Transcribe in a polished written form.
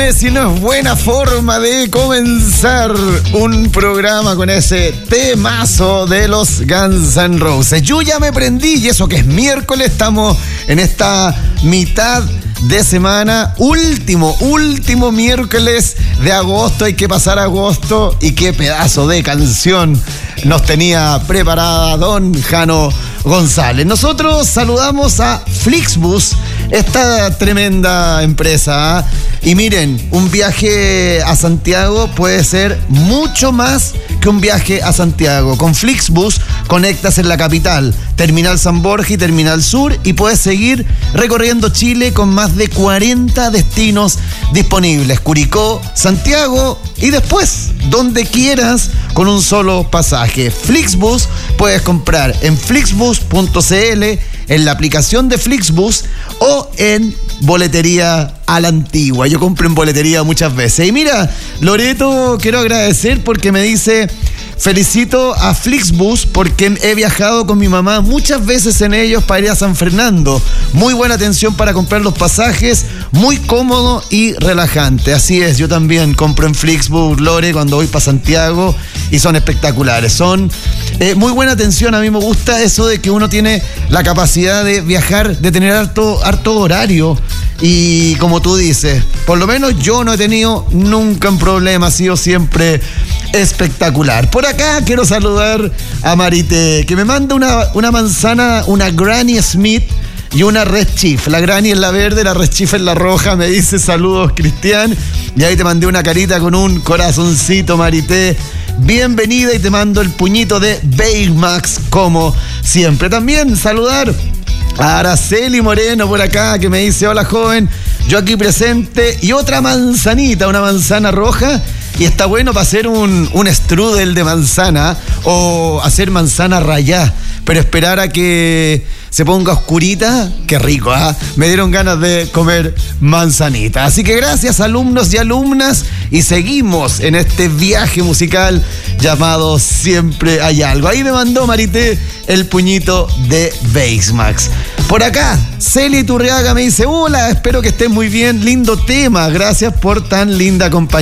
viernes y no es buena forma de comenzar un programa con ese temazo de los Guns N' Roses. Yo ya me prendí y eso que es miércoles, estamos en esta mitad de semana, último miércoles de agosto. Hay que pasar agosto y qué pedazo de canción nos tenía preparada don Jano González. Nosotros saludamos a Flixbus, esta tremenda empresa. Y miren, un viaje a Santiago puede ser mucho más que un viaje a Santiago. Con Flixbus conectas en la capital, Terminal San Borja y Terminal Sur, y puedes seguir recorriendo Chile con más de 40 destinos disponibles. Curicó, Santiago y después, donde quieras, con un solo pasaje. Flixbus puedes comprar en flixbus.cl, en la aplicación de Flixbus o en boletería a la antigua. Yo compro en boletería muchas veces. Y mira, Loreto, quiero agradecer porque me dice: felicito a Flixbus porque he viajado con mi mamá muchas veces en ellos para ir a San Fernando. Muy buena atención para comprar los pasajes, muy cómodo y relajante. Así es, yo también compro en Flixbus, Lore, cuando voy para Santiago, y son espectaculares. Son muy buena atención. A mí me gusta eso de que uno tiene la capacidad de viajar, de tener harto horario. Y como tú dices, por lo menos yo no he tenido nunca un problema, ha sido siempre espectacular. Por acá quiero saludar a Marité, que me manda una manzana, una Granny Smith y una Red Chief. La Granny es la verde, la Red Chief es la roja. Me dice: saludos, Cristian. Y ahí te mandé una carita con un corazoncito, Marité. Bienvenida, y te mando el puñito de Baymax como siempre. También saludar a Araceli Moreno por acá, que me dice: hola, joven, yo aquí presente. Y otra manzanita, una manzana roja. Y está bueno para hacer un strudel de manzana o hacer manzana rallá, pero esperar a que se ponga oscurita. Qué rico, ¿ah? Me dieron ganas de comer manzanita. Así que gracias, alumnos y alumnas, y seguimos en este viaje musical llamado Siempre Hay Algo. Ahí me mandó Marité el puñito de Baymax. Por acá, Celi Turriaga me dice: hola, espero que estés muy bien, lindo tema, gracias por tan linda compañía.